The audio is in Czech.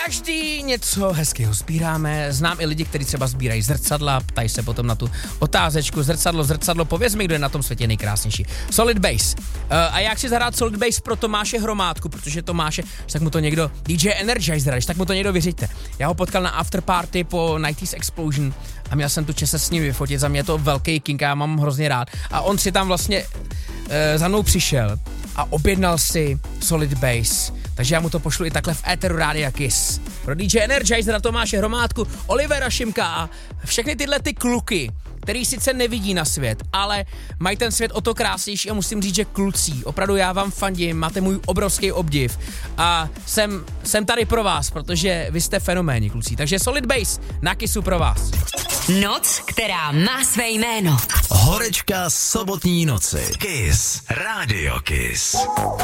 Každý něco hezkého sbíráme, znám i lidi, kteří třeba sbírají zrcadla, ptají se potom na tu otázečku, zrcadlo, pověz mi, kdo je na tom světě nejkrásnější. Solid Bass. A já chci zahrát Solid Bass pro Tomáše Hromádku, protože Tomáše, tak mu to někdo, DJ Energizer, tak mu to někdo vyřiďte. Já ho potkal na afterparty po 90s Explosion a měl jsem tu čest se s ním vyfotit, za mě je to velký kink, já mám hrozně rád. A on si tam vlastně za mnou přišel a objednal si Solid Bass. Takže já mu to pošlu i takhle v éteru Rádia Kiss. Pro DJ Energizer, Tomáše Hromádku, Olivera Šimka a všechny tyhle ty kluky, který sice nevidí na svět, ale mají ten svět o to krásnější a musím říct, že kluci, opravdu já vám fandím, máte můj obrovský obdiv a jsem tady pro vás, protože vy jste fenoménní kluci. Takže Solid Bass na Kissu pro vás. Noc, která má své jméno. Horečka sobotní noci. Kiss. Radio Kiss.